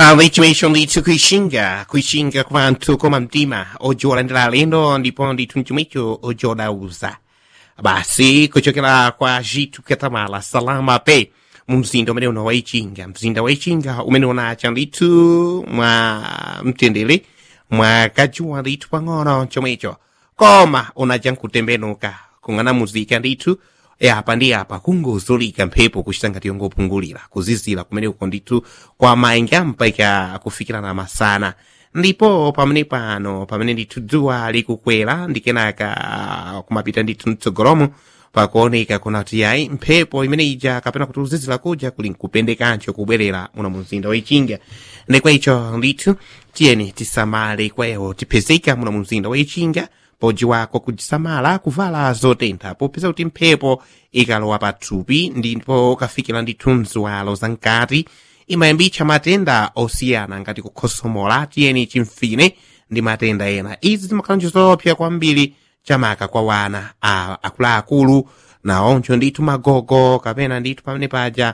Legitimation ndithu kuishinga kwantu koma mtima ojolandira lendo ndipo ndithu mchomwecho ojodauza basi kuchokera kwa jitu katamala salama pe mu mzinda umene uno waichinga mzinda waichinga umene unacha ndithu mwa mtendere mwa kajuwa ndithu pang'ono chomwecho koma unaja nkutembenuka kung'ana muzika ndithu apa ndi apa kungozolika mphepo kuchita ngati yongopungulira kuzizira kumene uko ndithu kwa mainga mpaka kufikirana masana ndipo pamene pano pamene ndithu dzuwa likukwera ndikenaka kumapita ndithu mtsogolomo pakuoneka kunati yayi mphepo imene ija kapena kuti uzizira kuja kuli nkupendekancho kubwerera muno mumzinda waichinga ndekwa icho ndithu tiyeni tisamale kwayo tipezeka muno mumzinda waichinga pojiwako kujisamala kuvala zotentha popeza kuti mphepo ikalowa pathupi ndipo kafikira ndithu mziwalo zamkati imayambitsa matenda osiyana ngati kukhosomola tiyeni chimfine ndi matenda ena izi zimakhala nchizoopsa kwambiri chamaka kwa wana akuluakulu naoncho ndithu magogo kapena ndithu pamene paja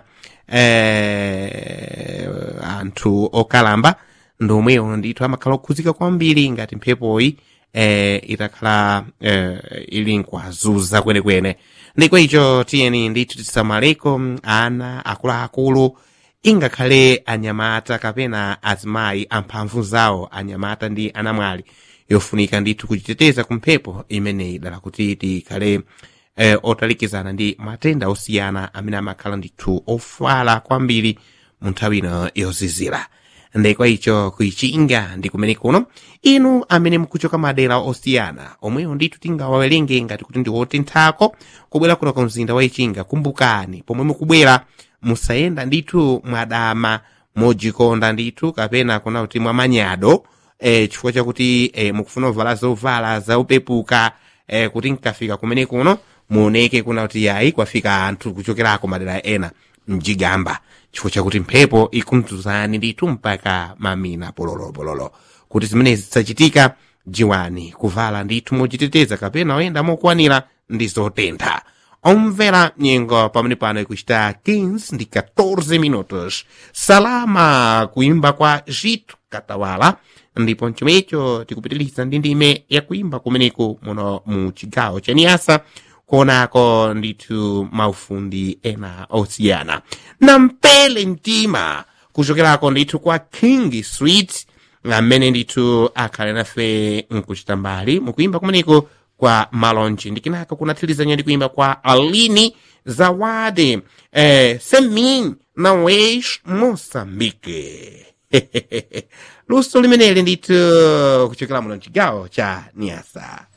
anthu okalamba ndomwewo ndithu amakhala okhuzika kwambiri ngati mphepoyi itakhala ili nkwazuza kwenekwene ndiko icho tiyeni ndithu tisamaleko ana akuluakulu ingakhale anyamata kapena azimayi amphamvu zawo anyamata ndi anamwali yofunika ndithu kuchiteteza kumphepo imeneyi dala kuti tikhale otalikizana ndi matenda osiyana amene amakhala ndithu ofala kwambiri mu nthawi ino yozizira ndekwa icho kuichinga ndi kumene kuno inu amene mukuchoka madera osiyana omwewo ndithu tingawawerenge ngati kuti ndi otenthako kubwera kuno ku mzinda waichinga kumbukani pomwe mukubwera musayenda ndithu mwadama mojikonda ndithu kapena kuna kuti mwamanyado chifukwa chakuti mukufuna kuvala zovala zaupepuka kuti nkafika kumene kuno muoneke kuna kuti yayi kwafika anthu kuchokerako madera ena mjigamba chifukwa chakuti mphepo ikumzuzani ndithu mpaka mamina pololopololo kuti zimenezi zisachitika jiwani kuvala ndithu mojiteteza kapena oyenda mokwanira ndi zotentha omvera nyengo pamene pano ikuchita 15 ndi 14 minutos salama kuimba kwa jitu katawala ndipo chomwecho tikupitiliza ndi ndime yakuimba kumeneko muno mu chigawo cha Niasa kuonako ndithu maufundi ena osiyana nampele mtima kuchokerako ndithu kwa King Sweet amene ndithu akhale nafe nkuchita mbali mukuimba kumeneko kwa malonji ndikinaka kunathilizanya ndi kuimba kwa Alini Zawadi Semin na Weish Moçambique luso limeneli ndithu kuchokera muno chigawo cha Niasa.